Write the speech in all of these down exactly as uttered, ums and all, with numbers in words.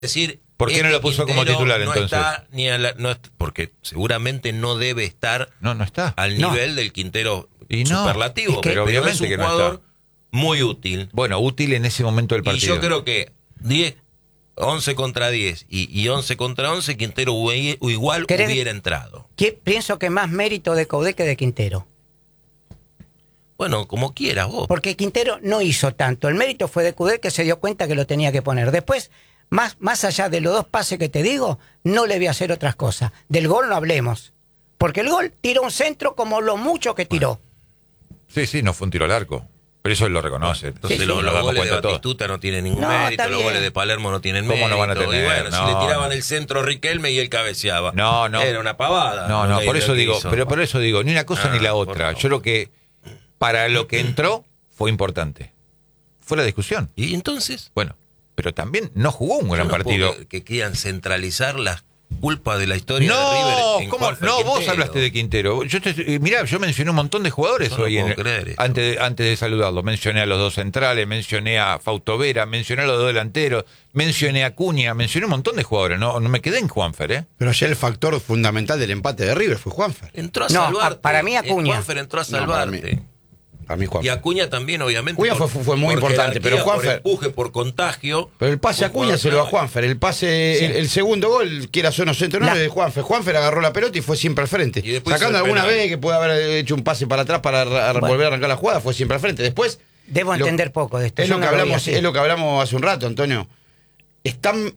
decir, ¿por qué este no lo puso como Quintero titular no entonces? Está ni a la, no, porque seguramente no debe estar no, no está. al no. nivel del Quintero y no, superlativo, es que, pero, pero obviamente es un que no jugador está. muy útil. Bueno, útil en ese momento del partido. Y yo creo que diez, once contra diez y, y once contra once, Quintero hubiera, igual hubiera entrado. ¿Qué? Pienso que más mérito de Coudet que de Quintero. Bueno, como quieras vos. Porque Quintero no hizo tanto. El mérito fue de Coudet, que se dio cuenta que lo tenía que poner. Después, más, más allá de los dos pases que te digo, no le voy a hacer otras cosas. Del gol no hablemos. Porque el gol tiró un centro como lo mucho que tiró. Bueno. Sí, sí, no fue un tiro al arco. Pero eso él lo reconoce. Entonces sí, los, sí, los nos goles de cuenta Batistuta todo. No tienen ningún no, mérito, los goles de Palermo no tienen ¿Cómo mérito. no van a tener? Y bueno, no, si le tiraban no. el centro a Riquelme y él cabeceaba. No, no. Era una pavada. No, no, por eso digo, hizo. pero por eso digo, ni una cosa ah, ni la otra. Yo lo que, para lo que entró, fue importante. Fue la discusión. ¿Y entonces? Bueno, pero también no jugó un gran no partido. Que, que quieran centralizar las culpas de la historia no, de River en ¿cómo? Juanfer No, Quintero. vos hablaste de Quintero. Yo te, mirá, yo mencioné un montón de jugadores yo hoy no en, puedo creer eso. antes, antes de saludarlo. Mencioné a los dos centrales, mencioné a Fautovera, mencioné a los dos delanteros, mencioné a Acuña, mencioné un montón de jugadores. No, no me quedé en Juanfer, ¿eh? Pero ayer el factor fundamental del empate de River fue Juanfer. Entró a no, salvarte. para mí Acuña. Juanfer entró a No, para salvarte. mí. Para mí Juanfer. Y Acuña también, obviamente. Acuña fue, fue muy importante, pero Juanfer... Por empuje, por contagio. Pero el pase a Acuña se lo da a Juanfer. El pase, Sí. el, el segundo gol, quiera o no centro, no La- es de Juanfer. Juanfer agarró la pelota y fue siempre al frente. Y después Sacando hizo el alguna penal. vez que puede haber hecho un pase para atrás para ar- Bueno. volver a arrancar la jugada, fue siempre al frente. Después... Debo lo- entender poco de esto. Es Yo lo, no que lo vi hablamos, así. es lo que hablamos hace un rato, Antonio. Es tan,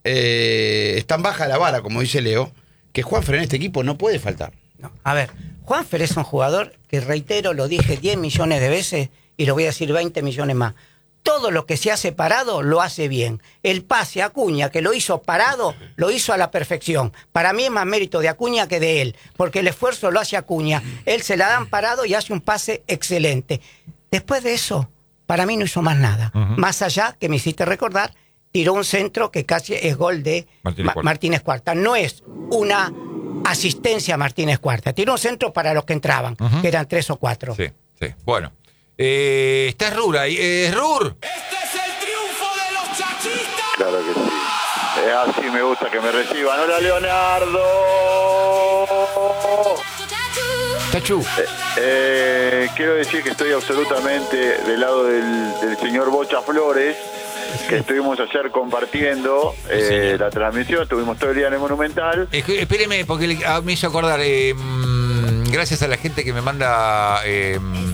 eh, es tan baja la vara, como dice Leo, que Juanfer en este equipo no puede faltar. No. A ver, Juanfer es un jugador que, reitero, lo dije diez millones de veces y lo voy a decir veinte millones más. Todo lo que se hace parado lo hace bien. El pase a Acuña, que lo hizo parado, lo hizo a la perfección. Para mí es más mérito de Acuña que de él, porque el esfuerzo lo hace Acuña. Él se la dan parado y hace un pase excelente. Después de eso, para mí no hizo más nada. Uh-huh. Más allá, que me hiciste recordar, tiró un centro que casi es gol de Martínez Ma- Cuarta. Martínez Cuarta. No es una asistencia a Martínez Cuarta. Tiró un centro para los que entraban, Ujú. que eran tres o cuatro. Sí, sí. Bueno. Eh, está Rur ahí. Eh, Rur. Este es el triunfo de los chachistas. Claro que sí. Es así me gusta que me reciban. ¡Hola, Leonardo! Chachu. Eh, eh, quiero decir que estoy absolutamente del lado del, del señor Bocha Flores, que estuvimos ayer compartiendo eh, la transmisión. Estuvimos todo el día en el Monumental. Eh, espéreme, porque le- ah, me hizo acordar. eh, mm, gracias a la gente que me manda eh,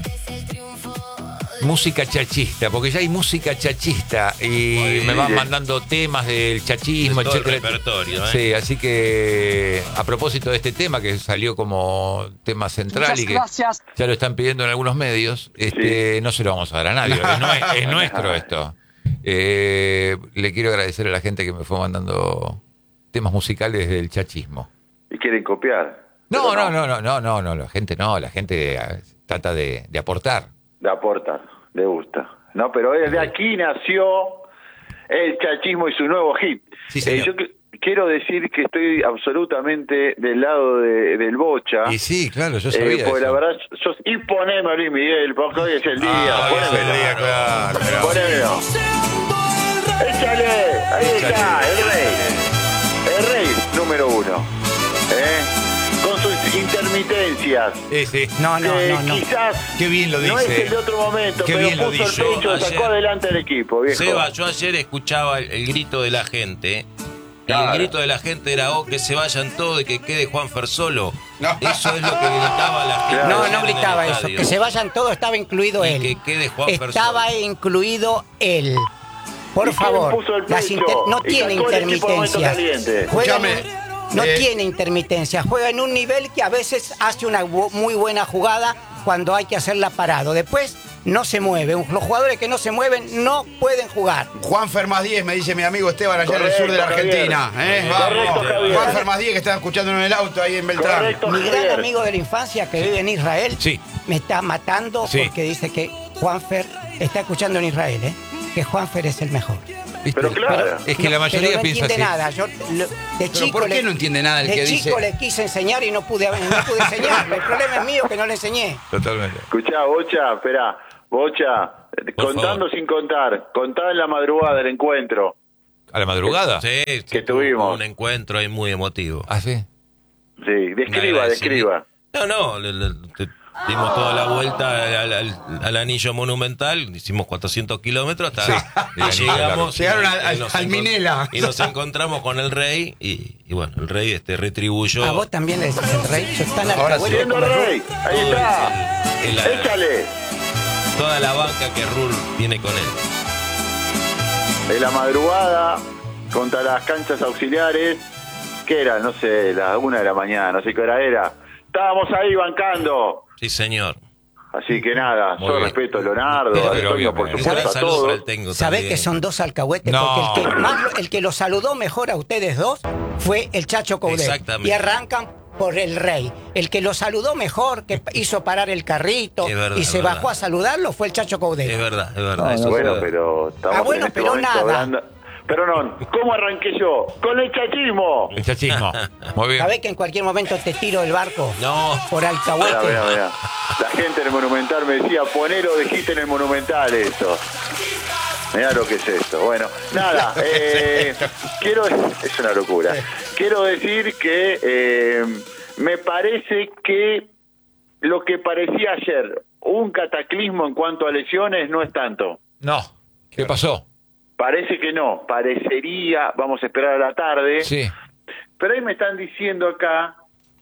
música chachista, porque ya hay música chachista y Muy me van bien. mandando temas del chachismo, De todo el etcétera. repertorio, ¿eh? Sí, así que a propósito de este tema que salió como tema central Muchas y que gracias. ya lo están pidiendo en algunos medios, este, no se lo vamos a dar a nadie, es, nue- es nuestro esto. Eh, le quiero agradecer a la gente que me fue mandando temas musicales del chachismo. Y quieren copiar. No, Pero no, no, no, no, no, no, la gente no, la gente eh, trata de, de aportar. De aportar, le gusta. No, pero desde aquí nació el chachismo y su nuevo hit. Sí, señor. Eh, yo que- quiero decir que estoy absolutamente del lado de, del Bocha. Y sí, claro, yo Eh, sabía porque eso. la verdad, sos, y poneme a Luis Miguel, porque hoy es el día. Ah, hoy es el ponémelo. día, claro, claro. Ponémelo. Échale, ahí está, el rey. El rey número uno. ¿Eh? Con sus intermitencias. Sí, sí. No, no, que no, no. quizás Qué bien lo no es dice. el de otro momento, Qué pero bien lo puso el dice. pecho, Ayer- sacó adelante al equipo, viejo. Seba, yo ayer escuchaba el, el grito de la gente. Y Claro. el grito de la gente era, oh, que se vayan todos y que quede Juanfer solo. No. Eso es lo que gritaba la gente. No, ayer no en el gritaba eso. estadio. Que se vayan todos, estaba incluido Y él. que quede Juanfer Estaba solo. incluido él. Por ¿Y quién favor, puso el las pecho? inter- no Y tiene sacó el equipo de momento intermitencias. caliente. Juega en Escúchame, un- no eh, tiene intermitencia. Juega en un nivel que a veces hace una bu- muy buena jugada cuando hay que hacerla parado. Después no se mueve. Los jugadores que no se mueven no pueden jugar. Juanfer más diez, me dice mi amigo Esteban allá Correcto, en el sur de la Javier. Argentina. ¿eh? Correcto, Vamos. Javier. Juanfer más diez que está escuchando en el auto ahí en Beltrán. Correcto. Mi gran Javier. amigo de la infancia que vive en Israel Sí. me está matando Sí. porque dice que Juanfer está escuchando en Israel, ¿eh? Que Juanfer es el mejor. ¿Viste? Pero claro. Es que la No, mayoría pero no piensa entiende así. nada. Yo lo- de chico ¿por qué le- no entiende nada el de que chico dice? le quise enseñar y no pude, no pude enseñarle. El problema es mío que no le enseñé. Totalmente. Escuchá, Bocha, espera. Bocha, contando favor. sin contar. Contá en la madrugada del encuentro. ¿A la madrugada? Sí, sí, que tuvimos. Un encuentro ahí muy emotivo. ¿Ah, sí? Sí, describa, describa. No, no, le, le, te, dimos toda la vuelta al, al, al anillo monumental, hicimos cuatrocientos kilómetros hasta Sí. y llegamos. Llegaron y- al- y al- nos al encont- Minela. Y nos encontramos con el rey y, y bueno, el rey este retribuyó. A vos también le decís el rey. Sos tan Ahora alcahuete Siendo como rey, yo. ahí está. el- el- Échale. toda la banca que Rul tiene con él. De la madrugada contra las canchas auxiliares, ¿qué era? No sé, la una de la mañana, no sé qué hora era. Estábamos ahí bancando. Sí, señor. Así que nada, Muy yo bien. respeto a Leonardo, Pero a Antonio, por obviamente. supuesto, a Saludos para el todos. técnico Sabés también. que son dos alcahuetes, No. porque el que, más, lo- el que lo saludó mejor a ustedes dos fue el Chacho Coudet. Exactamente. Y arrancan por el rey. El que lo saludó mejor, que hizo parar el carrito Es verdad, y se es verdad. bajó a saludarlo, fue el Chacho Coudet. Es verdad, es verdad. eso Bueno, es verdad. pero estamos Ah, bueno, en este pero momento nada. hablando... Pero no, ¿cómo arranqué yo? Con el chachismo. El chachismo. Muy bien. ¿Sabés que en cualquier momento te tiro el barco No. por Mirá, alcahuete? mirá, mirá. La gente en el Monumental me decía, ponelo, dijiste en el Monumental eso. Mirá lo que es esto. Bueno, nada, eh, quiero, es una locura. Quiero decir que eh, me parece que lo que parecía ayer un cataclismo en cuanto a lesiones no es tanto. No. ¿Qué pasó? Parece que no, parecería, vamos a esperar a la tarde. Sí. Pero ahí me están diciendo acá,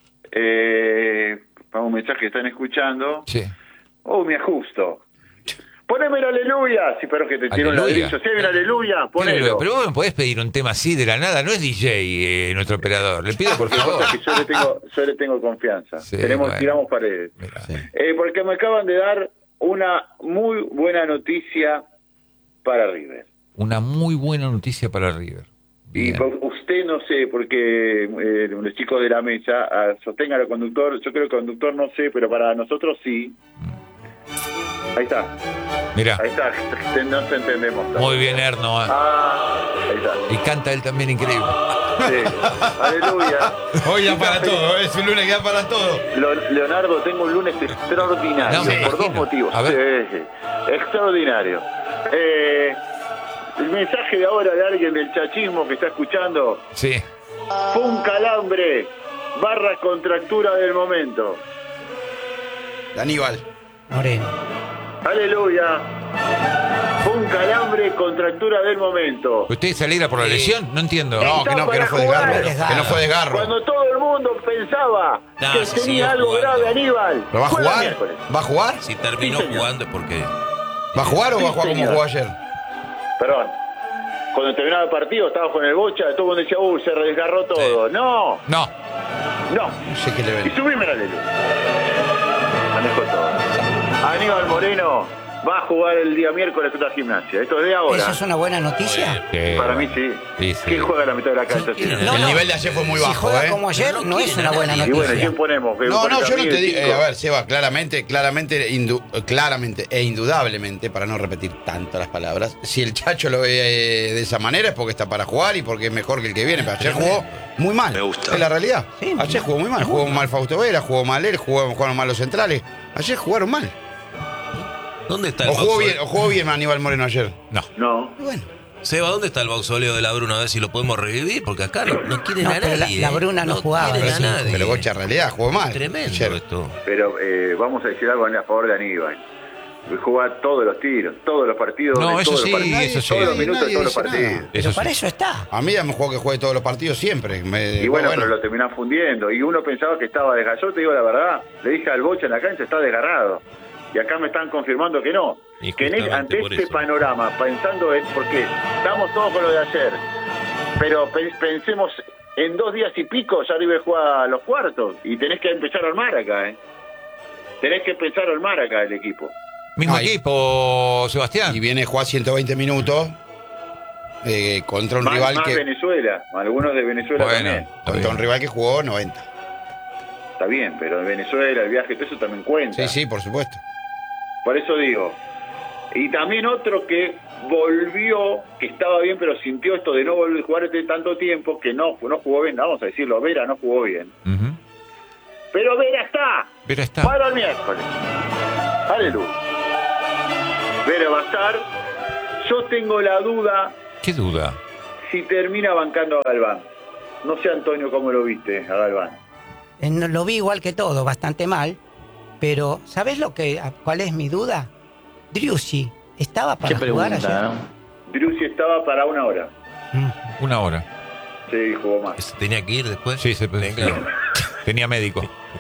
eh, un mensaje que están escuchando. Sí. Oh, me ajusto. Poneme el aleluya. Sí, pero que te tiro un Aleluya. ladrillo. Si hay un aleluya, ponelo. Pero vos me podés pedir un tema así de la nada. No es D J eh, nuestro operador. Le pido por favor. Cosa que yo le tengo, yo le tengo confianza. Sí, Tenemos, bueno. tiramos paredes. Mirá. Eh, porque me acaban de dar una muy buena noticia para River. Una muy buena noticia para River. Y Bien. por- usted no sé, porque eh, los chicos de la mesa ah, sostengan al conductor, yo creo que el conductor no sé, pero para nosotros sí. Ahí está, Mirá. ahí está, no se entendemos. Muy bien, Erno. eh. Ah, ahí está. Y canta él también increíble. Sí. Aleluya. Hoy da para todo, es un lunes que da para todo. Lo- Leonardo, tengo un lunes extraordinario, No, me por dos imagino. motivos. A ver. Sí, sí. Extraordinario. Eh, el mensaje de ahora de alguien del chachismo que está escuchando, Sí. fue un calambre barra contractura del momento. Aníbal. Moreno. Aleluya. Fue un calambre contractura del momento. ¿Usted se alegra por la lesión? No entiendo. No, que no, que no fue desgarro. Desgarro. Que no fue desgarro. Cuando todo el mundo pensaba No, que si tenía siguió algo jugando. grave Aníbal. ¿Pero va a fue el jugar? miércoles. ¿Va a jugar? Si terminó Sí, señor. jugando es porque... ¿Va a jugar o Sí, va a jugar como señor. jugó ayer? Perdón. Cuando terminaba el partido estaba con el bocha, todo el mundo decía, uy, se desgarró todo. No, No. no. No sé qué le Y ven. subime la aleluya. Manejo todo. Aníbal Moreno va a jugar el día miércoles contra Gimnasia. Esto es de ahora. ¿Eso es una buena noticia? Sí, Para mí bueno. sí. Sí, sí. ¿Quién juega a la mitad de la cancha? Sí, Sí. no, el no. nivel de ayer fue muy Si bajo, juega ¿eh? como ayer, No no es quieren una a buena nadie. Y bueno, noticia. ¿quién ponemos? ¿Que No, pone no, yo no Camille, te digo. cinco? a ver, Seba, claramente, claramente, indu- claramente e indudablemente, para no repetir tanto las palabras, si el Chacho lo ve eh, de esa manera es porque está para jugar y porque es mejor que el que viene. Pero ayer jugó muy mal. Me gusta. Es la realidad. Sí, ayer jugó muy mal. Jugó mal Fausto Vera, jugó mal él, jugó, jugaron mal los centrales. Ayer jugaron mal. ¿Dónde está el O jugó mausoleo? bien, o jugó bien Aníbal Moreno ayer. No. No. Y bueno. Seba, ¿dónde está el mausoleo de la Bruna? A ver si lo podemos revivir, porque acá no, no quieren No, a pero la- nadie. la ¿eh? Bruna no jugaba, quieren pero a sí. nadie. Pero Bocha en realidad jugó mal. Tremendo ayer. esto. Pero eh, vamos a decir algo a favor de Aníbal. Juega todos los tiros, todos los partidos. No, de eso todos sí, los partidos, eso sí. Todos los Nadie- minutos de nadie todos los dice nada. partidos. Pero Eso para sí. eso está. A mí ya me jugó que juegue todos los partidos siempre. Me- Y bueno, bueno. pero lo terminan fundiendo. Y uno pensaba que estaba desgarrado. Yo te digo la verdad, le dije al Bocha en la cancha, está desgarrado. Y acá me están confirmando que no. Y Que en el- justamente ante por este eso. panorama, pensando en, porque estamos todos con lo de ayer, pero pe- pensemos, en dos días y pico ya River juega los cuartos. Y tenés que empezar a armar acá, ¿eh? Tenés que empezar a armar acá el equipo. Mismo Ay. equipo, Sebastián. Y viene a jugar ciento veinte minutos eh, contra un Más, rival más que Venezuela, algunos de Venezuela Bueno, también. está contra bien. un rival que jugó noventa. Está bien, pero en Venezuela, el viaje, todo eso también cuenta. Sí, sí, por supuesto. Por eso digo. Y también otro que volvió, que estaba bien, pero sintió esto de no volver a jugar este tanto tiempo, que no, no jugó bien, vamos a decirlo, Vera no jugó bien. Ujú. Pero Vera está, Vera está. para el miércoles. Aleluya. Vera va a estar. Yo tengo la duda ¿Qué duda? si termina bancando a Galván. No sé, Antonio, cómo lo viste a Galván. Eh, no, lo vi igual que todo, bastante mal. Pero, ¿sabés lo que, cuál es mi duda? Driussi, ¿estaba para Qué jugar pregunta, ayer? ¿no? Driussi estaba para una hora. Mm. Una hora. Sí, jugó más. ¿Se tenía que ir después? Sí, se Venga. tenía médico.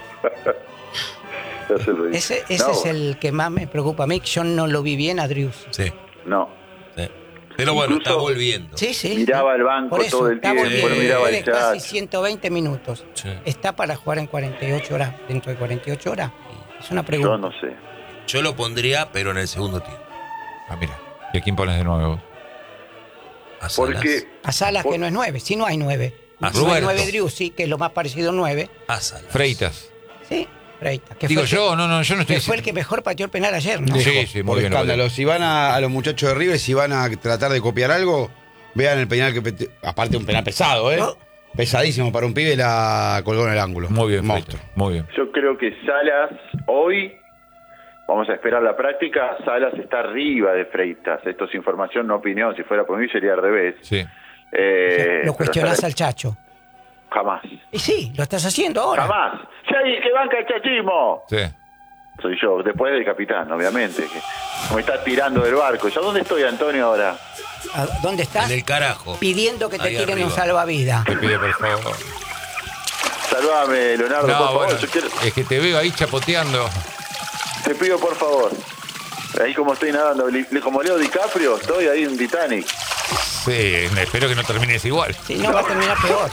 Ya se lo dije. Ese, ese No, es el que más me preocupa a mí, que yo no lo vi bien a Driussi. Sí, No. sí. Pero bueno, Incluso- está volviendo. Sí, sí. Miraba sí. el banco Por eso, todo el está tiempo, volviendo. lo miraba el Tiene casi chat. ciento veinte minutos. Sí. ¿Está para jugar en cuarenta y ocho horas, dentro de cuarenta y ocho horas? Es una pregunta. Yo no sé. Yo lo pondría, pero en el segundo tiempo. Ah, mira. ¿Y a quién pones de nuevo? A Salas. Porque A Salas, que no es nueve, si no hay nueve. A No hay Roberto. nueve Driussi, que es lo más parecido a nueve. A Salas. Freitas. Sí, Freitas. Que Digo fue el yo, que, no, no, yo no estoy que fue el que mejor pateó el penal ayer, ¿no? Sí, Dijo, sí, muy por bien, escándalo. Roberto. Si van a, a los muchachos de River, si van a tratar de copiar algo, vean el penal que... pete- Aparte un penal pesado, ¿eh? No. Pesadísimo para un pibe, la colgó en el ángulo. Muy bien, Monstruo. Freitas. Muy bien. yo creo que Salas hoy, vamos a esperar la práctica, Salas está arriba de Freitas. Esto es información, no opinión. Si fuera por mí sería al revés. Sí. Eh, Lo cuestionás pero al Chacho. Jamás. Y sí, lo estás haciendo ahora. Jamás. ¡Sí, que banca el chachismo! Sí. Soy yo, después del capitán, obviamente. Que me está tirando del barco. ¿Yo dónde estoy, Antonio, ahora? ¿A ¿Dónde estás? En el carajo. Pidiendo que te Ahí tiren arriba. un salvavidas. Te pido, por favor. Saludame, Leonardo, por No, favor. bueno, Yo quiero- es que te veo ahí chapoteando. Te pido, por favor. Ahí como estoy nadando, li- como Leo DiCaprio, estoy ahí en Titanic. Sí, espero que no termines igual. Si no, va a terminar peor.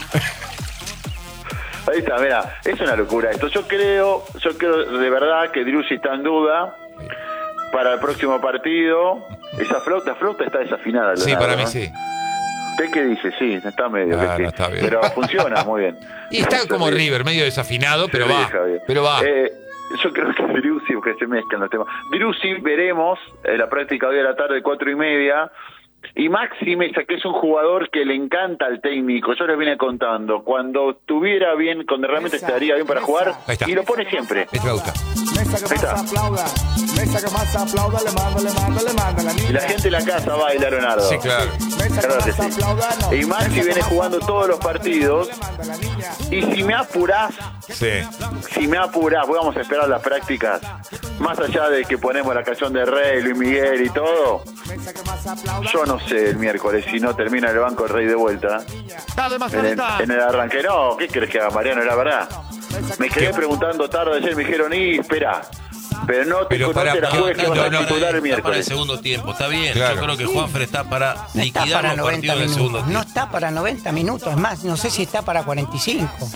Ahí está, mira, es una locura esto. Yo creo, yo creo de verdad que Driussi está en duda para el próximo partido. Esa flauta, flauta está desafinada. Sí, Leonardo, para mí ¿no? sí. ¿Usted qué dice? Sí, está medio Ah, que sí. no, está bien. Pero funciona muy bien. Y está Se como ríe. River, medio desafinado, pero Se ríe, va. Javier. Pero va. Eh, yo creo que Driussi, porque se mezclan los temas. Driussi veremos en la práctica hoy a la tarde, cuatro y media. Y Maxi Mesa, que es un jugador que le encanta al técnico, yo les vine contando, cuando estuviera bien, cuando realmente estaría bien para jugar, Ahí está. y lo pone siempre. Este me gusta. Mesa que Ahí está. más aplauda, mesa que más aplauda, le mando, le mando, le mando la niña. Y la gente en la casa baila, Leonardo. Sí, claro. Mesa Claro que que más sí. aplauda, no. Y Maxi Mesa que viene más jugando aplauda, todos los partidos. le mando la niña. Y si me apurás, Sí. si me apurás, vamos a esperar las prácticas, más allá de que ponemos la canción de Rey, Luis Miguel y todo, Mesa que más aplauda. yo no sé el miércoles si no termina el banco el Rey de vuelta. En el, en el arranque, no, ¿qué crees que haga, Mariano? La verdad. Me quedé preguntando tarde ayer, me dijeron, y espera, pero no te, Pero no para- te la no, juegues que no, vas a no, titular el Está para el miércoles. segundo tiempo, está bien. Claro. Yo creo que Juanfer está para No está liquidar para los noventa partidos del segundo minutos. No tiempo. está para noventa minutos. Es más, no sé si está para cuarenta y cinco.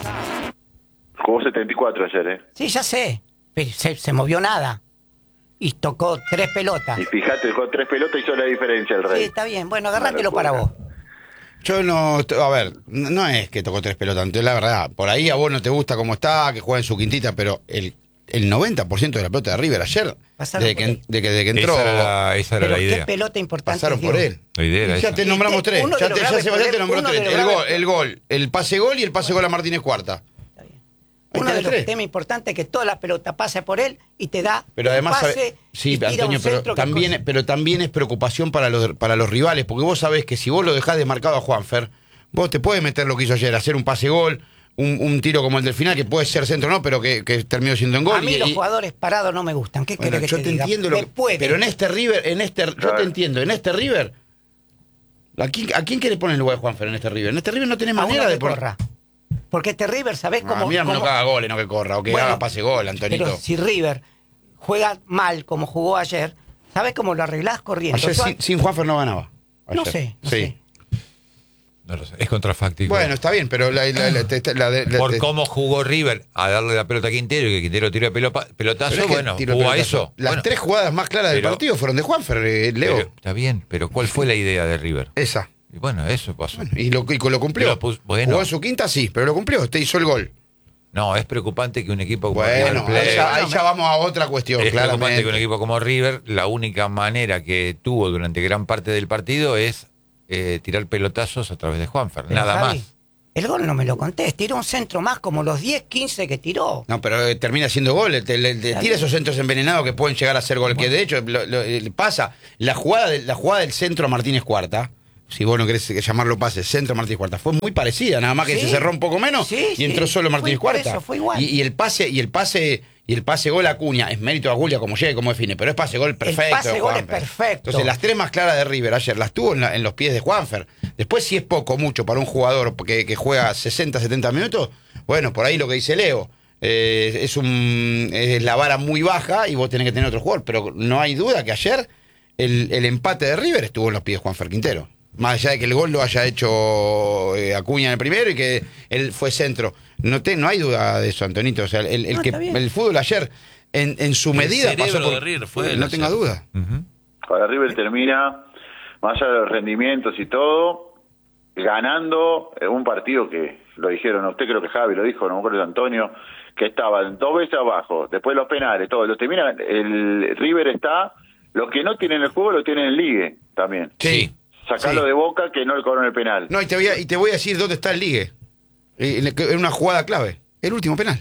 Jugó setenta y cuatro ayer, ¿eh? Sí, ya sé. Pero se, se movió nada. Y tocó tres pelotas. Y fíjate, con tres pelotas hizo la diferencia el Sí, Rey. está bien. Bueno, agárratelo Una para locura. vos. Yo no, a ver, no es que tocó tres pelotas, entonces la verdad, por ahí a vos no te gusta cómo está, que juega en su quintita, pero el, el noventa por ciento de la pelota de River ayer, Pasaron desde por que, él. de que, desde que entró, Esa era la, esa era Pero la qué idea. pelota importante. pasaron dio. por él. La idea era Ya esa. te nombramos Este, tres, uno de ya los te, ya graves Sebastián te problemas- nombró uno tres. de los El graves- gol, el gol, el pase gol y el pase gol a Martínez Cuarta. Ahí Uno está de el los tres. temas importantes es que toda la pelota pase por él y te da Pero un además, pase sabe- sí, y tira Antonio, un pero centro que también, cosa. pero también es preocupación para los, para los rivales, porque vos sabés que si vos lo dejás desmarcado a Juanfer, vos te puedes meter lo que hizo ayer, hacer un pase gol, un, un tiro como el del final, que puede ser centro o no, pero que, que terminó siendo en gol. A mí y- los y- jugadores parados no me gustan. ¿Qué Bueno, querés que yo te, te diga? entiendo, lo Me que- puede. pero en este River, en este, yo Claro. te entiendo, en este River, ¿a quién, ¿a quién querés poner en lugar de Juanfer en este River? En este River no tenés a uno manera que de poner. corra. Porque este River, ¿sabés No, cómo? mira, no cómo- que haga goles, no que corra, o que Bueno, haga pase gol, Antonito. Pero si River juega mal como jugó ayer, ¿sabés cómo lo arreglás corriendo? Ayer Yo- sin, sin Juanfer no ganaba. no Ayer. sé, no sí. sé. No lo sé. Es contrafáctico. Bueno, está bien, pero la, la, la- la- la- la- Por la- cómo jugó River a darle la pelota a Quintero y que Quintero tiró pelopa- pelotazo, pero es que bueno, tiro jugó a pelotazo. eso. Las Bueno, tres jugadas más claras del pero- partido fueron de Juanfer, eh, Leo. pero- está bien, pero ¿cuál fue la idea de River? Esa. Y bueno, eso pasó. Y lo, y lo cumplió. Pero, pues, bueno. Jugó en su quinta, sí, pero lo cumplió. Te hizo el gol. No, es preocupante que un equipo como Bueno, River Plate- ahí ya, ahí ya vamos a otra cuestión, es preocupante claramente. que un equipo como River, la única manera que tuvo durante gran parte del partido es eh, tirar pelotazos a través de Juanfer, Pero, nada Javi, más. El gol no me lo contés. Tiró un centro más como los diez, quince que tiró. No, pero eh, termina siendo gol. Te, le- te tira esos centros envenenados que pueden llegar a ser gol. Que de hecho lo- lo- le pasa. La jugada, de- la jugada del centro a Martínez Cuarta si vos no querés llamarlo pase, centro Martínez Cuarta, fue muy parecida, nada más que Sí. se cerró un poco menos Sí, y sí. entró solo Martínez Fue por Cuarta. eso, fue igual. Y, y el pase, y el pase, y el pase gol a Acuña, es mérito a Julia como llega y como define, pero es pase gol perfecto. pase de gol es Juanfer. perfecto. Entonces, las tres más claras de River ayer las tuvo en, la- en los pies de Juanfer. Después, si es poco, mucho para un jugador que, que juega sesenta, setenta minutos, bueno, por ahí lo que dice Leo. Eh, es un es la vara muy baja y vos tenés que tener otro jugador, pero no hay duda que ayer el, el empate de River estuvo en los pies de Juanfer Quintero. Más allá de que el gol lo haya hecho eh, Acuña en el primero y que él fue centro. No, te, no hay duda de eso, Antonito. O sea, el, el No, que, está bien. el fútbol ayer, en, en su El medida, cerebro pasó por. de River fue no el tenga ayer. duda. Ujú. Para River termina, más allá de los rendimientos y todo, ganando eh, un partido que, lo dijeron, usted creo que Javi lo dijo, no me acuerdo de Antonio, que estaban dos veces abajo, después los penales, todo, lo termina, el River está, los que no tienen el juego lo tienen en ligue también. Sí. Sacarlo Sí. de Boca que no le cobraron el penal. No, y te voy a, y te voy a decir dónde está el ligue. En en una jugada clave. El último penal.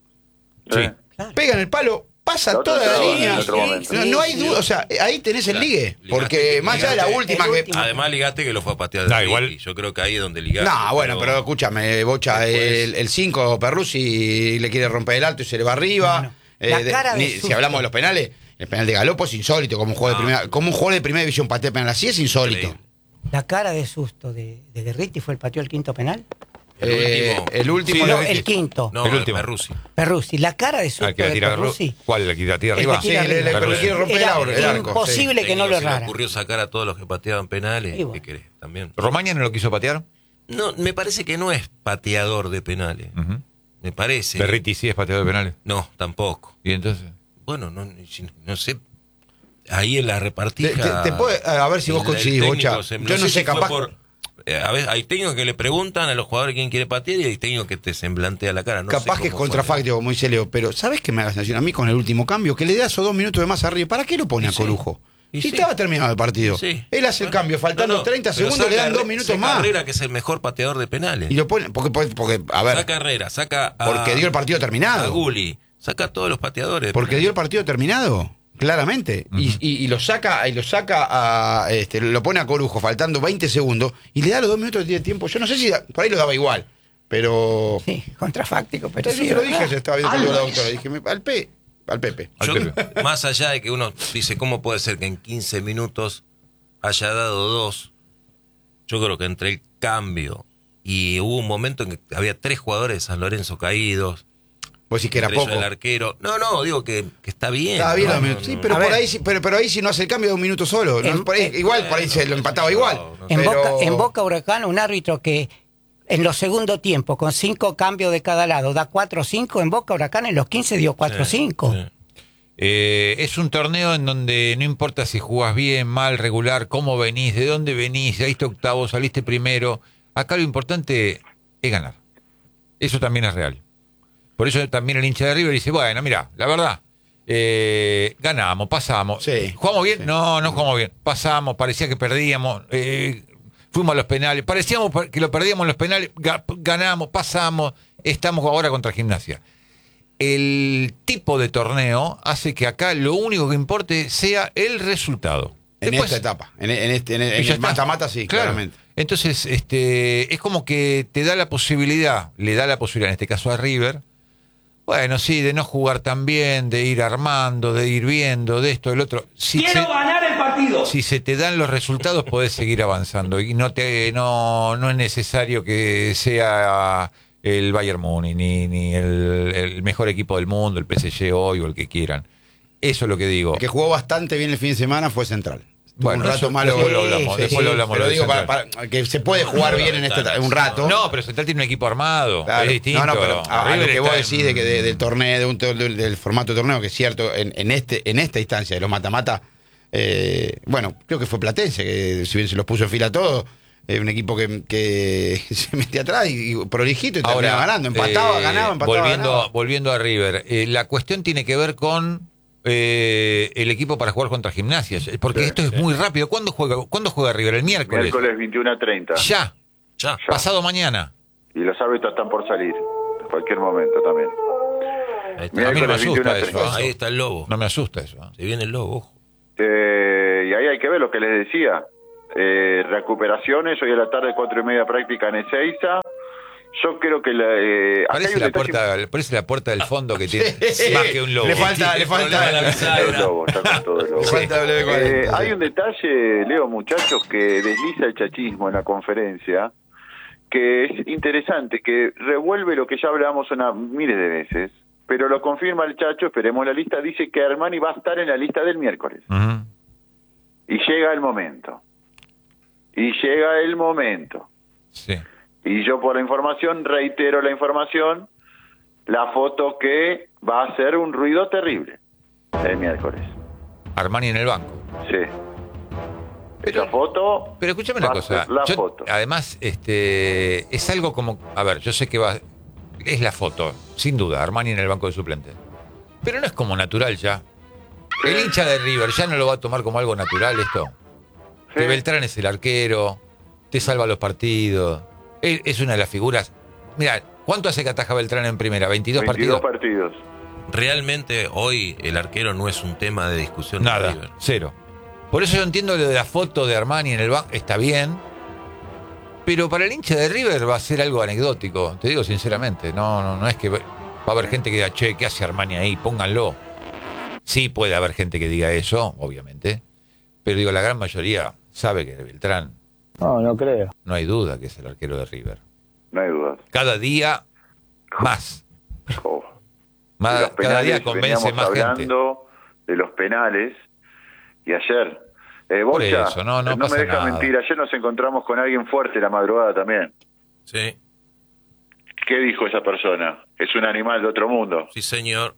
Sí. Pega en el palo, pasa La otra toda la entraba, línea. en otro momento. No, no hay Sí, duda, o sea, ahí tenés el Claro. ligue. Ligaste Porque que- más allá de la ligaste última el que. último. Además, ligaste que lo fue a patear de No, Ricky. igual- Yo creo que ahí es donde ligaste. No, bueno, pero escúchame, Bocha, Después- el cinco Perruzzi le quiere romper el alto y se le va arriba. No, no. La Eh, de- cara de ni- si susto. hablamos de los penales, el penal de Galopo es insólito. Como un jugador, de, Ah. primera, como un jugador de primera división patea penal así es insólito. Increíble. La cara de susto de, de Guerriti fue el pateó el quinto penal. El Eh, último. el último. Sí, lo- No, el quinto. No, el último. Perruzzi. Perruzzi. La cara de susto Al que la de tira Perruzzi. ¿Cuál? ¿La que la tira El arriba? que tira Sí, le- le- arriba. pero le quiere romper el Era arco, el arco, imposible Sí. que no lo Se le errara. ocurrió sacar a todos los que pateaban penales. Y bueno. ¿Qué querés? También. ¿Romaña no lo quiso patear? No, me parece que no es pateador de penales. Ujú. Me parece. Berriti sí es pateador de penales. No, tampoco. ¿Y entonces? Bueno, no, si- no sé. Ahí en la Te, repartija. te- te puede- a ver si vos el- el coincidís, técnico Bocha. se- Yo no sé, si fue capaz. por- eh, a ver, hay técnicos que le preguntan a los jugadores quién quiere patear y hay técnicos que te semblantea la cara. No Capaz sé que es cómo fue. contrafáctico, como dice Leo, pero ¿sabes qué me hagas sensación a mí con el último cambio? Que le da esos dos minutos de más arriba. ¿Para qué lo pone Y a sí. Corujo? Y Si sí. estaba terminado el partido. Sí. Él hace el Bueno, cambio, faltando no, no, treinta pero segundos, le dan saca dos Herre- minutos saca más. Herrera, que es el mejor pateador de penales. Y lo pone, porque, porque, porque, a ver, Saca a Herrera, saca a. porque dio el partido a terminado. Gulli. Saca a todos los pateadores. de Porque penales. dio el partido terminado, claramente. y, y- y lo saca, y lo saca a, este, lo pone a Corujo, faltando veinte segundos, y le da los dos minutos de tiempo. Yo no sé si da- por ahí lo daba igual, pero. Sí, contrafáctico, pero Yo sí. se lo es dije, verdad. yo estaba viendo el partido de la doctora. Dije, me- al P, al Pepe. Al Yo, Pepe. más allá de que uno dice, ¿cómo puede ser que en quince minutos haya dado dos? Yo creo que entre el cambio y hubo un momento en que había tres jugadores de San Lorenzo caídos. Vos decís que era entre ellos poco. el arquero. No, no, digo que, que está bien. Estaba bien No, los no, minutos. no, Sí, no. pero A por ver. ahí, sí- pero, pero ahí si no hace el cambio de un minuto solo. ¿no? En- Por ahí- en- igual, por ahí se lo empataba igual. En, Pero- Boca, en Boca Huracán, un árbitro que en los segundos tiempos, con cinco cambios de cada lado, da cuatro o cinco. En Boca Huracán, en los quince dio cuatro o cinco. Sí. Eh, es un torneo en donde no importa si jugás bien, mal, regular, cómo venís, de dónde venís, saliste octavo, saliste primero. Acá lo importante es ganar. Eso también es real. Por eso también el hincha de River dice, bueno, mira, la verdad, eh, ganamos, pasamos. Sí, ¿Jugamos bien? sí. No, no jugamos bien. Pasamos, parecía que perdíamos, eh, fuimos a los penales, parecíamos que lo perdíamos en los penales, ga- ganamos, pasamos, estamos ahora contra Gimnasia. El tipo de torneo hace que acá lo único que importe sea el resultado. En Después- esta etapa. En, en este, en, y en ya el está. mata-mata, sí, Claro. claramente. Entonces, este, es como que te da la posibilidad, le da la posibilidad, en este caso a River, bueno, sí, de no jugar tan bien, de ir armando, de ir viendo, de esto, del otro. Si Quiero se, ganar el partido. si se te dan los resultados, podés seguir avanzando. Y no te, no, no es necesario que sea el Bayern Múnich, ni, ni el, el mejor equipo del mundo, el P S G hoy o el que quieran. Eso es lo que digo. El que jugó bastante bien el fin de semana fue Central. Tuvo Bueno, un rato eso malo. después lo hablamos, sí, después sí. lo hablamos. Pero lo de digo, para, Central. para- que se puede jugar bien en este un rato. No, pero Central tiene un equipo armado. Claro. Es distinto. No, no, pero a, a River lo que vos está en- decís de que de- del torneo, de un, tor- del, del formato de torneo, que es cierto, en, en este en esta instancia de los mata-mata, eh, bueno, creo que fue Platense, que si bien se los puso en fila a todos, eh, un equipo que, que se metía atrás y, y prolijito y terminaba ganando, empataba, eh, ganaba, empataba, volviendo, ganaba. volviendo a River, eh, la cuestión tiene que ver con eh, el equipo para jugar contra Gimnasia, porque Sí, esto es muy rápido. ¿Cuándo juega, ¿cuándo juega River? El miércoles. Miércoles veintiuno a treinta. Ya, Ya. pasado mañana. Y los árbitros están por salir. En cualquier momento también. Ahí está. A mí no me Miércoles asusta veintiuno a eso. treinta. Ahí está el lobo. No me asusta eso. ¿eh? Se viene el lobo, ojo. Eh, y ahí hay que ver lo que les decía. eh, recuperaciones, hoy a la tarde cuatro y media práctica en Ezeiza. Yo creo que la, eh, acá hay Parece un la, detalle- puerta, parece la puerta del fondo que tiene Sí. más que un lobo. Le falta, le Tiene problema falta. la bisagra. Todo el lobo, está con todo el lobo. Le falta doble Eh, cuarenta, sí. hay un detalle, Leo, muchachos, que desliza el chachismo en la conferencia, que es interesante, que revuelve lo que ya hablábamos una miles de veces, pero lo confirma el Chacho, esperemos la lista, dice que Armani va a estar en la lista del miércoles. Ujú. Y llega el momento. Y llega el momento. Sí. Y yo por la información, reitero la información, la foto que va a hacer un ruido terrible el miércoles. Armani en el banco. Sí. Esa foto... Pero escúchame va una a cosa. ser La Yo, foto. además, este, es algo como, a ver, yo sé que va, es la foto, sin duda, Armani en el banco de suplentes. Pero no es como natural ya. El hincha de River ya no lo va a tomar como algo natural esto. Que Sí. Beltrán es el arquero, te salva los partidos. Es, es una de las figuras. Mira, ¿cuánto hace que ataja Beltrán en primera? ¿veintidós, veintidós partidos? partidos. Realmente hoy el arquero no es un tema de discusión. Nada, en River. cero. Por eso yo entiendo lo de la foto de Armani en el banco, está bien. Pero para el hincha de River va a ser algo anecdótico, te digo sinceramente. No, no, no es que va a haber gente que diga, che, ¿qué hace Armani ahí? Pónganlo. Sí puede haber gente que diga eso, obviamente. Pero digo, la gran mayoría sabe que Beltrán, No, no creo. no hay duda que es el arquero de River. No hay dudas. Cada día más. Oh. Más- De los cada día penales convence veníamos más gente. hablando de los penales y ayer eh, Por Bocha, eso, no, no me pasa deja nada. mentir, ayer nos encontramos con alguien fuerte la madrugada también. Sí, ¿Qué dijo esa persona? Es un animal de otro mundo. sí, señor.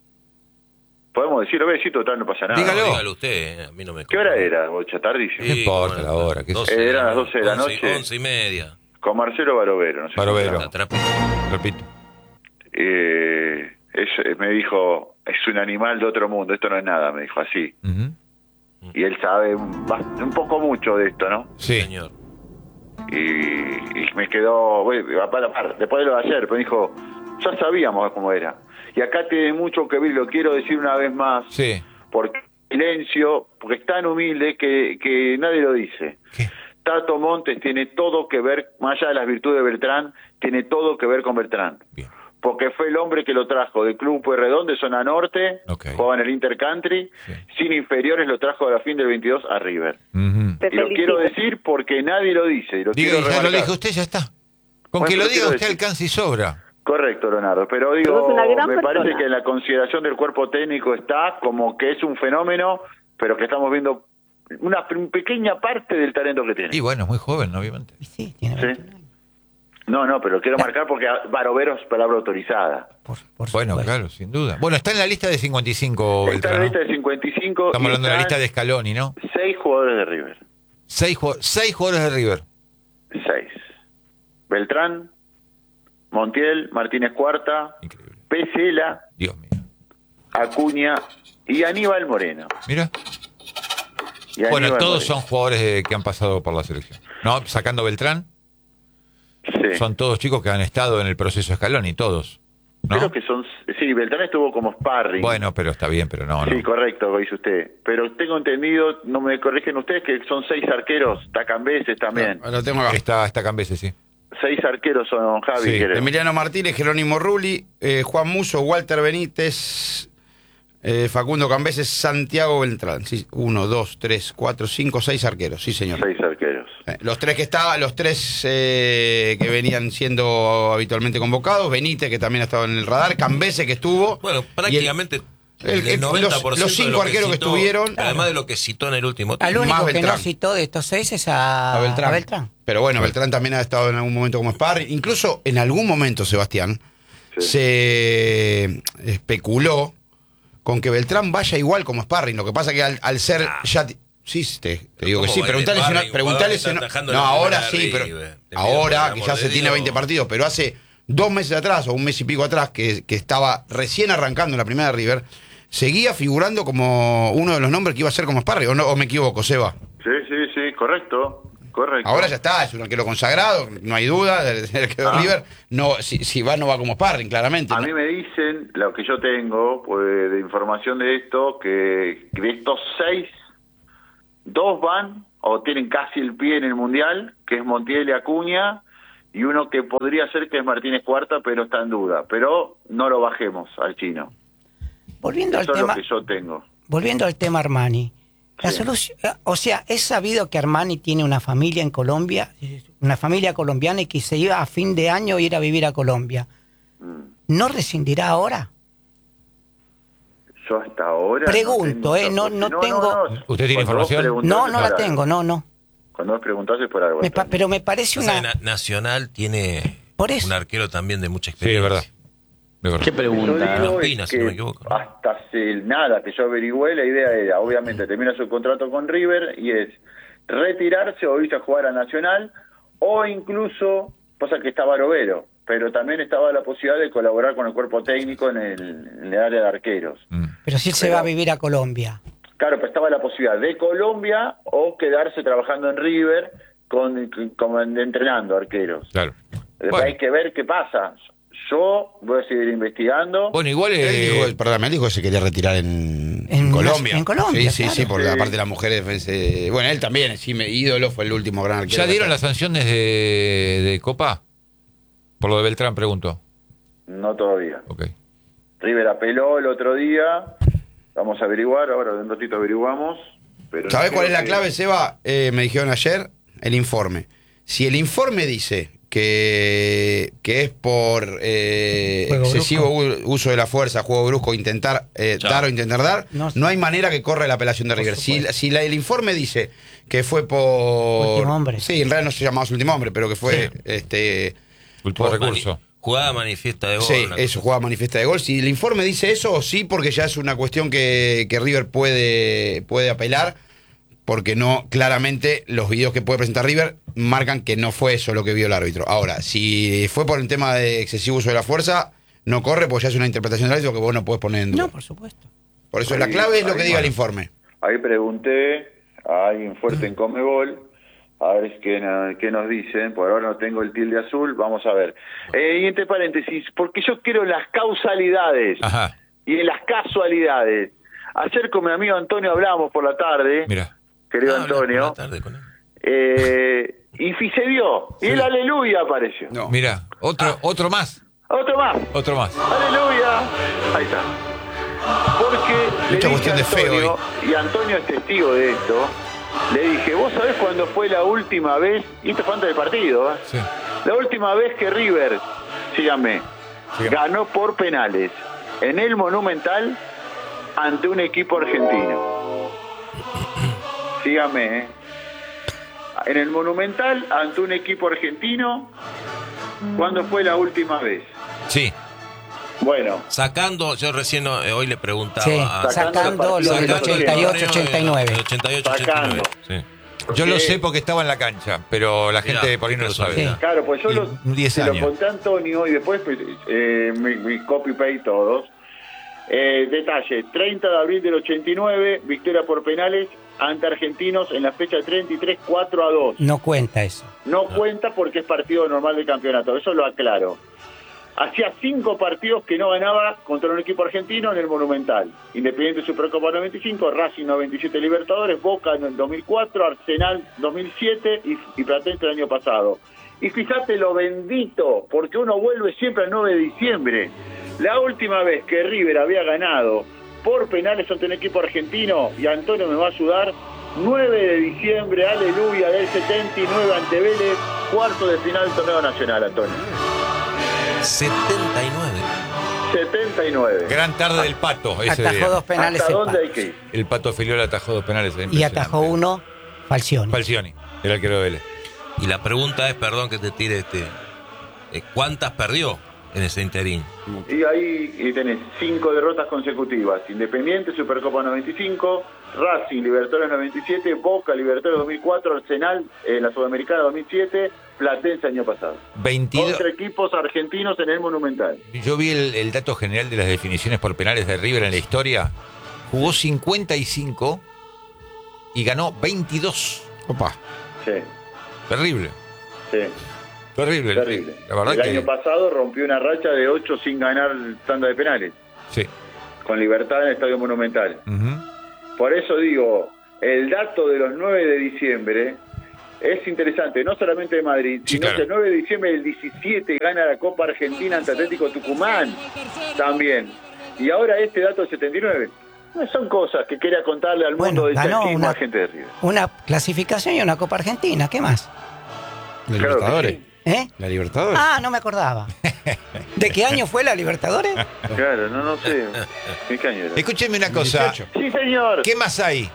Podemos decirlo, ve, sí, total, no pasa nada. Dígalo. Dígalo usted, eh, a mí no me ¿Qué hora era, Bocha? Tardísimo. No importa la hora, qué sé yo. Eh, eran las doce de la once, noche. Once y media. Con Marcelo Barovero. No sé Barovero. si La trape- Repito. eh, es- me dijo, es un animal de otro mundo, esto no es nada, me dijo así. Ujú. Y él sabe un, bast- un poco mucho de esto, ¿no? Sí. Señor. Y, y me quedó, bueno, a par- a par, después de lo de ayer, pero dijo, ya sabíamos cómo era. Y acá tiene mucho que ver, lo quiero decir una vez más, Sí. porque silencio, porque es tan humilde que, que nadie lo dice. ¿Qué? Tato Montes tiene todo que ver, más allá de las virtudes de Beltrán, tiene todo que ver con Beltrán. Bien. Porque fue el hombre que lo trajo del Club Pueyrredón de zona norte, Ok. jugaba en el Intercountry, Sí. sin inferiores lo trajo a la fin del veintidós a River. Ujú. Te Y lo felicito. quiero decir porque nadie lo dice, y lo Diga, quiero ya lo remarcar. dijo usted, ya está. Con Bueno, que lo pero diga quiero usted decir- alcanza y sobra. Correcto, Leonardo, pero digo, Pero es una gran me persona. parece que en la consideración del cuerpo técnico está como que es un fenómeno, pero que estamos viendo una p- pequeña parte del talento que tiene. Y bueno, es muy joven, obviamente. Y sí, tiene Sí. veintiún años. No, no, pero quiero marcar porque Barovero es palabra autorizada. Por, por Bueno, supuesto. claro, sin duda. Bueno, está en la lista de cincuenta y cinco, Está en Beltrán, la ¿no? lista de cincuenta y cinco. Estamos y hablando de la están lista de Scaloni, ¿no? seis jugadores de River. Seis, ju- seis jugadores de River. Seis. Beltrán, Montiel, Martínez Cuarta, Increíble. Pesela, Dios mío. Acuña y Aníbal Moreno. Mira. Y Bueno, Aníbal todos Moreno. son jugadores de- que han pasado por la selección. No, sacando Beltrán, Sí. son todos chicos que han estado en el proceso Scaloni, todos. ¿no? Creo que son... Sí, Beltrán estuvo como sparring. Bueno, pero está bien, pero no, no. Sí, correcto, lo dice usted. Pero tengo entendido, no me corrigen ustedes, que son seis arqueros, Tacambeses también. Lo tengo acá. Está, está Cambeses, sí. Seis arqueros son Javi, Sí. creo. Emiliano Martínez, Jerónimo Rulli, eh, Juan Muso, Walter Benítez, eh, Facundo Cambeses, Santiago Beltrán. Sí, uno, dos, tres, cuatro, cinco, seis arqueros, sí señor. Seis arqueros. Eh, Los tres que estaban, los tres eh, que venían siendo habitualmente convocados, Benítez que también ha estado en el radar, Cambeses que estuvo. Bueno, y el- prácticamente el- el, el- noventa los- por ciento los cinco de lo arqueros que citó, estuvieron- Además de lo que citó en el último Al tiempo. único Más que no Beltrán. citó de estos seis es a, a Beltrán. a Beltrán. Pero bueno, Beltrán también ha estado en algún momento como sparring. Incluso en algún momento, Sebastián, Sí. se especuló con que Beltrán vaya igual como sparring. Lo que pasa que al, al ser Ah. ya... ti- Sí, te, te digo que ¿cómo sí. va a ir Preguntale si sparring? no... Un Preguntale jugador si que no... está atajando No, la ahora primera sí, de pero... River. Te pido, Ahora, por que el ya amor se de tiene Dios. veinte partidos, pero hace dos meses atrás o un mes y pico atrás, que, que estaba recién arrancando en la primera de River, seguía figurando como uno de los nombres que iba a ser como sparring. ¿O, no, o me equivoco, Seba? Sí, sí, sí, correcto. Correcto. Ahora ya está, es un arquero consagrado, no hay duda, el el arquero de Ah. River, no, si, si va no va como sparring, claramente. A ¿no? mí me dicen, lo que yo tengo pues, de información de esto, que de estos seis, dos van o tienen casi el pie en el Mundial, que es Montiel y Acuña, y uno que podría ser que es Martínez Cuarta, pero está en duda. Pero no lo bajemos al chino. Volviendo Eso al tema, es lo que yo tengo. volviendo al tema Armani. La Sí. solución, o sea, es sabido que Armani tiene una familia en Colombia, una familia colombiana y que se iba a fin de año a ir a vivir a Colombia. Mm. ¿No rescindirá ahora? Yo hasta ahora... Pregunto, tengo eh, no- esa- no tengo- ¿Usted tiene Cuando vos información? preguntaste No, no por la algo. tengo, no, no. Cuando vos preguntaste por algo. Me pa- Antonio. pero me parece Pasa que una... Na- Nacional tiene Por eso. un arquero también de mucha Sí, es experiencia. verdad. De verdad. ¿Qué Yo pregunta? digo Ospina, es si no me que equivoco. hasta hace nada que yo averigüé, la idea era, obviamente, termina su contrato con River y es retirarse o irse a jugar a Nacional, o incluso, pasa que estaba Barovero, pero también estaba la posibilidad de colaborar con el cuerpo técnico en el, en el área de arqueros. Mm. Pero si él se va a vivir a Colombia. Claro, pero estaba la posibilidad de Colombia o quedarse trabajando en River con, como entrenando arqueros. Claro. Después Bueno. hay que ver qué pasa. Yo voy a seguir investigando. Bueno, igual Él eh, dijo, perdón, él dijo que se quería retirar en, En- Colombia. en Colombia, Sí, sí, claro. sí, porque Sí. aparte las mujeres, eh, bueno, él también, sí, me, ídolo, fue el último gran arquero. ¿ya dieron las sanciones de, de Copa? Por lo de Beltrán, pregunto. No todavía. Ok. River apeló el otro día. Vamos a averiguar, ahora de un ratito averiguamos. Pero ¿Sabés no cuál es creo la que- clave, Seba? Eh, me dijeron ayer, el informe. Si el informe dice que, que es por eh, Juego excesivo u- uso de la fuerza, juego brusco, intentar eh, Chao. dar o intentar dar, No. no, hay manera que corra la apelación de River. Si, supuesto. si la- el informe dice que fue por... Último hombre. Sí, en realidad no se llamaba su último hombre, pero que fue... este Último Por recurso. mani- Jugada manifiesta de gol. Sí, una eso, cosa jugada manifiesta de gol. Si el informe dice eso, sí, porque ya es una cuestión que, que River puede, puede apelar, porque no, claramente los videos que puede presentar River marcan que no fue eso lo que vio el árbitro. Ahora, si fue por el tema de excesivo uso de la fuerza, no corre, porque ya es una interpretación del árbitro que vos no podés poner en duda. No, por supuesto. Por eso Ahí- la clave es lo ahí, que diga el bueno. informe. Ahí pregunté a alguien fuerte en Comebol, a ver qué, na- qué nos dicen. Por ahora no tengo el tilde azul, vamos a ver. Eh, y entre paréntesis, porque yo quiero las causalidades Ajá. y en las casualidades. Ayer con mi amigo Antonio hablamos por la tarde, Mira. querido Ah, hablas por Antonio, la tarde con él. eh, y fi- se dio, y el aleluya apareció. No. Mira, otro, otro más. Otro más. Otro más. Aleluya. Ahí está. Porque le Mucha dije cuestión a de fe Antonio, hoy. y Antonio es testigo de esto, le dije, ¿vos sabés cuándo fue la última vez? Y esto fue antes del partido, ¿eh? Sí. La última vez que River, síganme, Síganme. ganó por penales en el Monumental ante un equipo argentino. Síganme, ¿eh? En el Monumental ante un equipo argentino, ¿cuándo fue la última vez? Sí. Bueno, Sacando, yo recién eh, hoy le preguntaba Sí, a- sacando lo del sacando ochenta y ocho, ochenta y nueve. el ochenta y ocho, ochenta y nueve, sí. Yo lo Porque- sé porque estaba en la cancha, pero la Mirá, gente por ahí no lo qué sabe. casualidad. claro, pues yo Y lo, diez se lo años. conté a Antonio y después pues, eh, mi, mi copy-paste todos. Eh, detalle, treinta de abril del ochenta y nueve, victoria por penales ante Argentinos en la fecha treinta y tres, cuatro a dos. No cuenta eso. No cuenta porque es partido normal del campeonato, eso lo aclaro. Hacía cinco partidos que no ganaba contra un equipo argentino en el Monumental. Independiente Supercopa noventa y cinco, Racing noventa y siete Libertadores, Boca en el dos mil cuatro, Arsenal dos mil siete y, y Platense el año pasado. Y fíjate lo bendito, porque uno vuelve siempre al nueve de diciembre. La última vez que River había ganado por penales ante un equipo argentino, y Antonio me va a ayudar, nueve de diciembre, aleluya, del setenta y nueve ante Vélez, cuarto de final del torneo nacional, Antonio. setenta y nueve. setenta y nueve. Gran tarde del Pato ese Atajó día. dos penales ¿Hasta el dónde Pato. hay que ir? El Pato Filiola atajó dos penales. era Y impresionante. atajó uno Falcioni. Falcioni, el arquero de Vélez. Y la pregunta es, perdón que te tire este, eh, ¿cuántas perdió en ese interín? Y ahí y tenés cinco derrotas consecutivas. Independiente, Supercopa noventa y cinco, Racing, Libertadores noventa y siete, Boca, Libertadores dos mil cuatro, Arsenal, en la Sudamericana dos mil siete, Platense año pasado. veintidós. Contra equipos argentinos en el Monumental. Yo vi el, el dato general de las definiciones por penales de River en la historia. Jugó cincuenta y cinco y ganó veintidós. Opa. Sí, Terrible, sí, terrible. terrible. La verdad el que año pasado rompió una racha de ocho sin ganar tanda de penales, sí. con Libertad en el Estadio Monumental. Ujú. Por eso digo, el dato de los nueve de diciembre es interesante, no solamente de Madrid, Sí, sino claro. que el nueve de diciembre del diecisiete gana la Copa Argentina ante Atlético Tucumán también. Y ahora este dato del setenta y nueve. No son cosas que quería contarle al Bueno, mundo del ganó chachismo una, a gente de River. una clasificación y una Copa Argentina. ¿Qué más? La Claro que Libertadores. sí. ¿Eh? La Libertadores. Ah, no me acordaba. ¿De qué año fue la Libertadores? Claro, no, no sé. ¿Qué año era? Escúcheme una cosa. dieciocho. Sí, señor. ¿Qué más hay?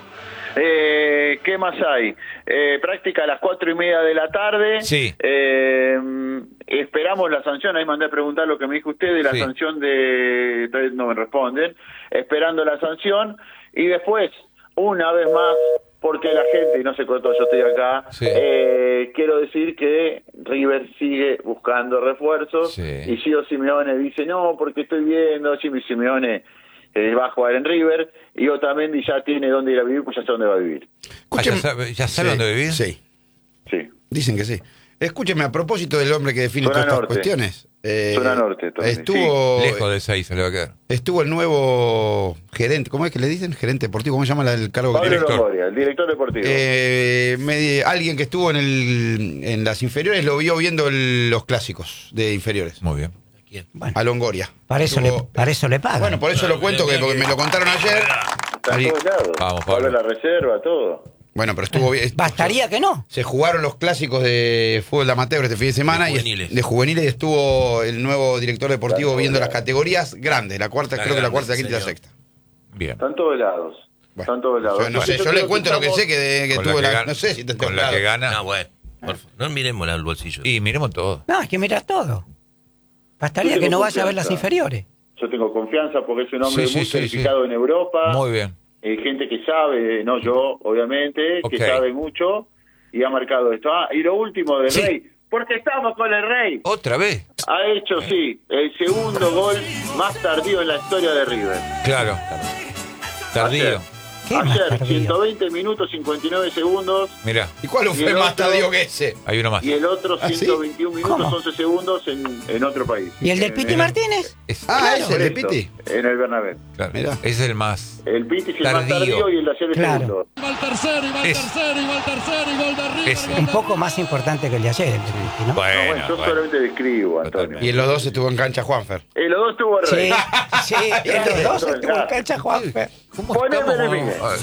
Eh, ¿Qué más hay? Eh, práctica a las cuatro y media de la tarde. Sí. Eh, esperamos la sanción. Ahí mandé a preguntar lo que me dijo usted de la Sí. sanción de... Entonces no me responden. Esperando la sanción. Y después, una vez más, porque la gente, y no se cortó, yo estoy acá, Sí. eh, quiero decir que River sigue buscando refuerzos. Sí. Y Gio Simeone dice, no, porque estoy viendo, Jimmy Simeone eh, va a jugar en River, y Otamendi ya tiene dónde ir a vivir, pues ya sé dónde va a vivir. Ah, ¿Ya Escúcheme- sabe, ya sabe Sí, dónde vivir? Sí, Sí. dicen que sí. Escúcheme, a propósito del hombre que define Zona todas estas norte. cuestiones. eh, Zona norte, Tony, estuvo, Lejos de seis se le va a quedar. estuvo el nuevo gerente, ¿cómo es que le dicen? Gerente deportivo, ¿cómo se llama la- el cargo? Pablo Director. Longoria, el director deportivo. Eh, me- alguien que estuvo en, el, en las inferiores lo vio viendo el- los clásicos de inferiores. Muy bien. ¿Quién? Bueno, A Longoria. para eso, le, Estuvo- para eso le pagan. Bueno, por eso lo cuento, que porque me lo contaron ayer. Está en todos lados. Vamos, Pablo Pablo. la reserva, todo. Bueno, pero estuvo bien. Bastaría que no. Se jugaron los clásicos de fútbol de amateur este fin de semana De y juveniles. es- de juveniles y estuvo el nuevo director deportivo Claro, viendo claro. las categorías grandes, la cuarta, La creo que la grande, cuarta, la quinta y la señor. sexta. Bien. Están todos lados. Bueno, Están todos lados. yo no sé, yo creo le cuento lo que estamos- sé que, de- que Con tuve la la, que no sé si te Con la que gana. Ah, bueno. Por favor, no miremos el bolsillo. Y miremos todo. No, hay que mirar todo. Bastaría Yo que tengo no vaya a ver las confianza. inferiores. Yo tengo confianza porque es un hombre Sí, sí, muy sí, certificado sí. en Europa. Muy bien. Eh, gente que sabe, no yo, obviamente, Ok. que sabe mucho y ha marcado esto. Ah, y lo último del Sí. Rey, porque estamos con el Rey. ¿Otra vez? Ha hecho, sí, el segundo gol más tardío en la historia de River. Claro. Tardío. Ayer. ¿Qué más Ayer, tardío? ciento veinte minutos, cincuenta y nueve segundos. Mirá, ¿Y cuál Y fue el más otro- tardío que ese? hay uno más. Y el otro ¿Ah, sí? ciento veintiún minutos, ¿Cómo? once segundos en, en otro país. ¿Y el del En- Piti en- Martínez? Es- Ah, Claro. ese, el de Correcto, Piti. En el Bernabéu. claro. Mirá. Es el más. El Piti es el más Tardío. tardío y el de ayer el Claro. segundo. Va el tercero, y va el Es- tercero, y va el tercero, y gol de River. Ese. gol Un de poco más importante que el de ayer, el de Piti, ¿no? No, Bueno, bueno, yo bueno. solamente describo, Antonio. Totalmente. Y en los dos estuvo en cancha Juanfer. Eh, los dos estuvo el Sí, Rey. sí, en los dos estuvo en cancha Juanfer. ¿Cómo Poneme estamos? enemigo. Ah,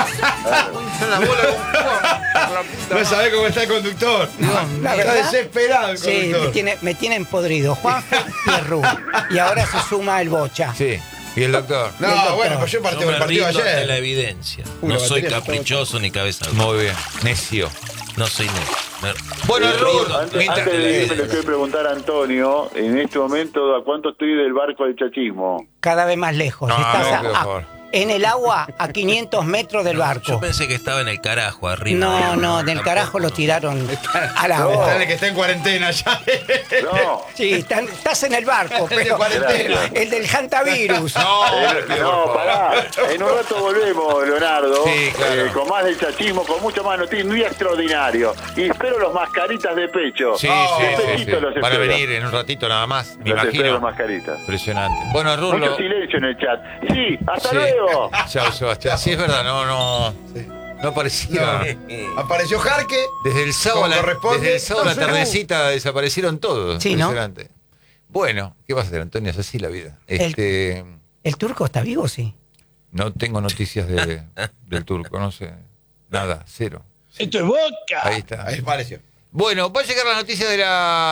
No sabés cómo está el conductor. La está verdad, desesperado el Sí, me, conductor. tiene, me tienen podrido. Juanfer y Errú. Y ahora se suma el Bocha. Sí. ¿Y el doctor? No, Y el doctor. bueno, pues yo Yo partí me el partido rindo ante la ayer. evidencia. Uy, No la soy batería está caprichoso ni cabeza dura. Muy bien. Necio. No soy necio. Me- Bueno, me Raúl, rindo Antes, mientras- antes de la irme, le evidencia. quiero preguntar a Antonio, en este momento, ¿a cuánto estoy del barco del chachismo? Cada vez más lejos. No, Estás no, a- por a- favor. en el agua a quinientos metros del Yo barco. pensé que estaba en el carajo arriba. No, no, del Tampoco. carajo lo tiraron al agua. No. Dale que está en cuarentena ya. No. Sí, están- estás en el barco, pero cuarentena. el, el del hantavirus. No, Eh, pido, no, por favor. pará. En un rato volvemos, Leonardo. Sí, claro. eh, con más del chachismo, con mucho más noticias. Un día extraordinario. Y espero los mascaritas de pecho. Sí, Oh, sí, de sí, pechito sí. los Van a espero. venir en un ratito nada más, me Los espero imagino. los mascaritas. Impresionante. Bueno, Mucho Rulo. silencio en el chat. Sí, hasta Sí. luego. Chao, Sebastián. Sí, es verdad, no, no. No parecía. Apareció Jarque. Desde el sábado, a Como la, corresponde. desde el sábado a la No sé, tardecita desaparecieron todos. Sí, ¿no? Impresionante. Bueno, ¿qué vas a hacer, Antonio? Es así la vida. Este, ¿El turco está vivo? Sí. no tengo noticias de, del turco, no sé. Nada, cero. Esto es Boca. Ahí está. Ahí apareció. Bueno, va a llegar la noticia de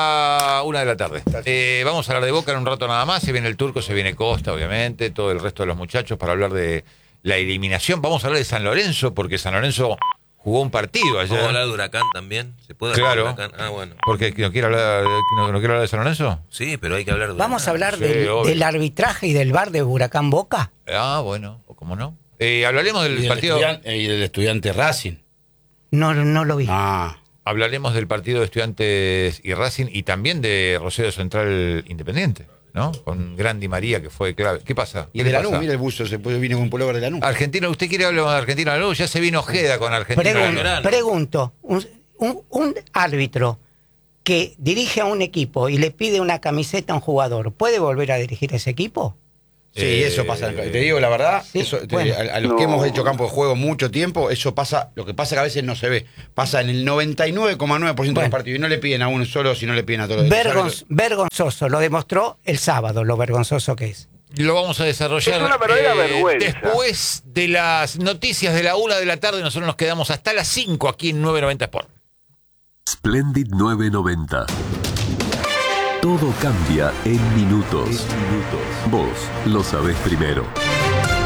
la una de la tarde. Eh, vamos a hablar de Boca en un rato nada más. Se viene el turco, se viene Costa, obviamente, todo el resto de los muchachos para hablar de la eliminación. Vamos a hablar de San Lorenzo, porque San Lorenzo jugó un partido ayer. ¿Vamos a hablar de Huracán también? ¿Se puede Claro. hablar de Huracán? Ah, bueno. Porque no quiere hablar, no, no quiere hablar de San Lorenzo. Sí, pero hay que hablar de Vamos a Huracán. hablar Sí, del, obvio. del arbitraje y del bar de Huracán Boca. Ah, bueno, o cómo no. Eh, hablaremos del Y del, partido. estudiante, y del estudiante Racing. No, no lo vi. Ah. Hablaremos del partido de Estudiantes y Racing y también de Rosario Central Independiente, ¿no? Con Grandi María, que fue clave. ¿Qué pasa? Y ¿Qué de le Lanús, pasa? mira el buzo, se puede, vino con un pullover de Lanús. Argentina, ¿usted quiere hablar de Argentina Lanús? Ya se vino Ojeda con Argentina Pregun- Lanús. pregunto, un, un- un árbitro que dirige a un equipo y le pide una camiseta a un jugador, ¿puede volver a dirigir ese equipo? Sí, Eh, eso pasa. Te digo la verdad, sí, eso, te- bueno. a, a los No. que hemos hecho campo de juego mucho tiempo, eso pasa. Lo que pasa que a veces no se ve. Pasa en el noventa y nueve coma nueve por ciento de los Bueno. partidos. Y no le piden a uno solo, sino le piden a todos. Vergonz- vergonzoso, lo demostró el sábado, lo vergonzoso que es. Lo vamos a desarrollar Es una verdadera vergüenza. después de las noticias de la una de la tarde. Nosotros nos quedamos hasta las cinco aquí en nueve noventa Sport. Splendid nueve noventa. Todo cambia en minutos. Vos lo sabés primero.